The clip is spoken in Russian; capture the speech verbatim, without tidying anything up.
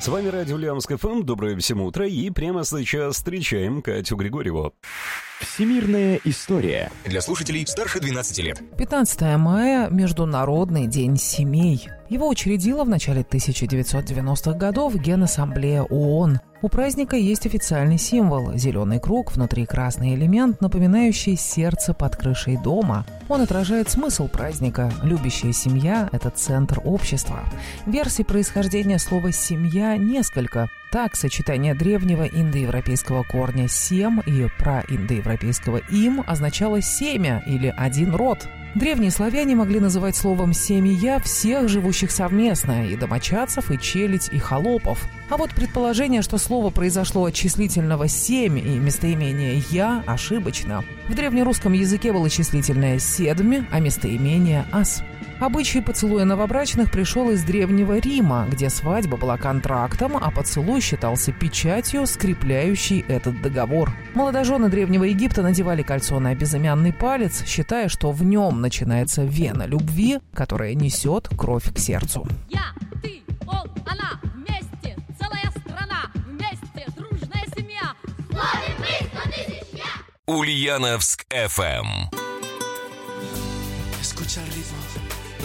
С вами радио Ульяновск эф эм. Доброе всем утро. И прямо сейчас встречаем Катю Григорьеву. Всемирная история. Для слушателей старше двенадцати лет. пятнадцатое мая – Международный день семей. Его учредила в начале тысяча девятьсот девяностых годов Генассамблея ООН. У праздника есть официальный символ – зеленый круг, внутри красный элемент, напоминающий сердце под крышей дома. Он отражает смысл праздника. Любящая семья – это центр общества. Версий происхождения слова «семья» несколько. Так, сочетание древнего индоевропейского корня «сем» и праиндоевропейского «им» означало «семя» или «один род». Древние славяне могли называть словом «семья» всех живущих совместно, и домочадцев, и челядь, и холопов. А вот предположение, что слово произошло от числительного «семь» и местоимения «я» ошибочно. В древнерусском языке было числительное «седми», а местоимение «ас». Обычай поцелуя новобрачных пришел из Древнего Рима, где свадьба была контрактом, а поцелуй считался печатью, скрепляющей этот договор. Молодожены Древнего Египта надевали кольцо на безымянный палец, считая, что в нем начинается вена любви, которая несет кровь к сердцу. Я, ты, он, она, вместе, целая страна, вместе, дружная семья. Славим мы сто тысяч я! Ульяновск эф эм.